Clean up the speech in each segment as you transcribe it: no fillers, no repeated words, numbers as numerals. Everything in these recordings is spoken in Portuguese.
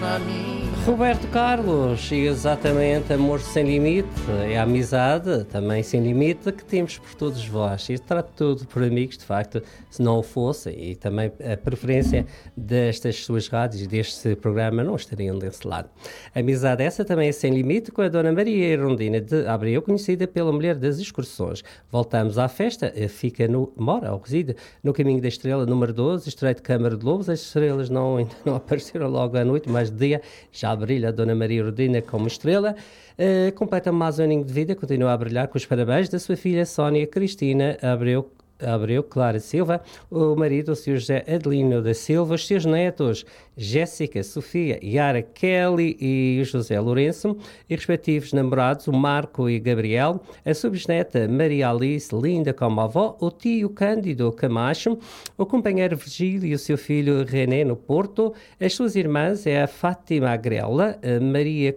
na minha. Roberto Carlos, exatamente, amor sem limite, é a amizade também sem limite que temos por todos vós. E trato tudo por amigos, de facto, se não o fosse, e também a preferência destas suas rádios e deste programa não estariam desse lado. A amizade essa também é sem limite com a Dona Maria Irondina de Abreu, conhecida pela mulher das excursões. Voltamos à festa, mora ou reside no Caminho da Estrela, número 12, Estreito Câmara de Lobos. As estrelas ainda não apareceram logo à noite, mas de dia já brilha a Dona Maria Rodina como estrela. Completa mais um aninho de vida, continua a brilhar com os parabéns da sua filha Sónia Cristina Abreu Clara Silva, o marido, o Sr. José Adelino da Silva, os seus netos, Jéssica, Sofia, Yara, Kelly e José Lourenço, e respectivos namorados, o Marco e Gabriel, a sua bisneta Maria Alice, linda como a avó, o tio Cândido Camacho, o companheiro Virgílio e o seu filho René no Porto, as suas irmãs é a Fátima Agrela, a Maria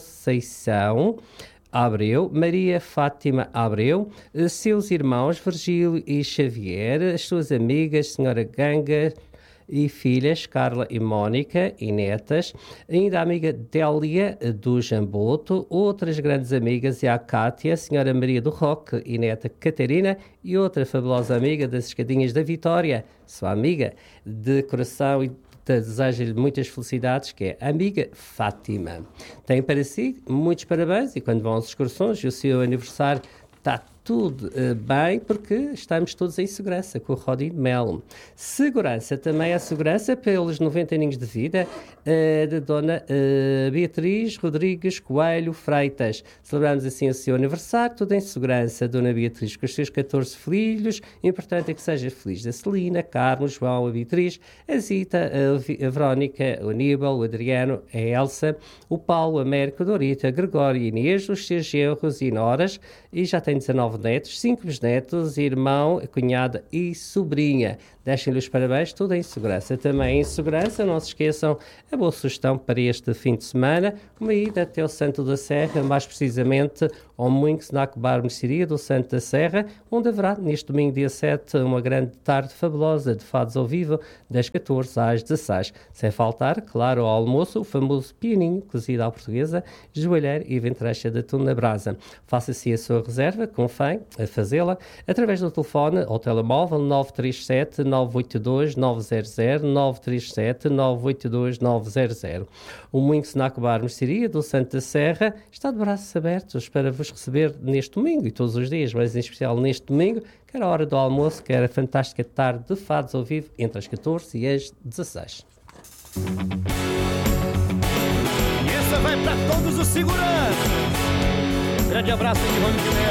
Conceição Abreu, Maria Fátima Abreu, seus irmãos Virgílio e Xavier, as suas amigas, Senhora Ganga e filhas, Carla e Mónica, e netas, ainda a amiga Délia do Jamboto, outras grandes amigas é a Cátia, Senhora Maria do Roque e neta Catarina, e outra fabulosa amiga das Escadinhas da Vitória, sua amiga de coração e desejo-lhe muitas felicidades, que é a amiga Fátima. Tem para si muitos parabéns, e quando vão às excursões e o seu aniversário está tudo bem, porque estamos todos em segurança com o Rodinho de Mel. Segurança, também a segurança pelos 90 aninhos de vida da Dona Beatriz Rodrigues Coelho Freitas. Celebramos assim o seu aniversário, tudo em segurança. Dona Beatriz com os seus 14 filhos, importante é que seja feliz. A Celina, Carlos, João, a Beatriz, a Zita, a Verónica, o Aníbal, o Adriano, a Elsa, o Paulo, a América, a Dorita, a Gregório e Inês, os seus genros e noras, e já tem 19 netos, 5 bisnetos, irmão, cunhada e sobrinha. Deixem-lhe os parabéns, tudo em segurança. Também em segurança, não se esqueçam, a boa sugestão para este fim de semana, uma ida até o Santo da Serra, mais precisamente ao Moinho Snack Bar Mercearia do Santo da Serra, onde haverá, neste domingo, dia 7, uma grande tarde fabulosa de fados ao vivo, das 14 às 16. Sem faltar, claro, ao almoço, o famoso pianinho, cozido à portuguesa, joelheiro e ventrecha de atum na brasa. Faça-se a sua reserva, confiem a fazê-la, através do telefone ou telemóvel 937 982 900, 937 982 900. O Moinho Snack Bar Mercearia do Santo da Serra está de braços abertos para vos receber neste domingo e todos os dias, mas em especial neste domingo, quer a hora do almoço, quer a fantástica tarde de fados ao vivo entre as 14 e as 16. E essa vai para todos os seguranças. Um grande abraço de Rony Guilherme.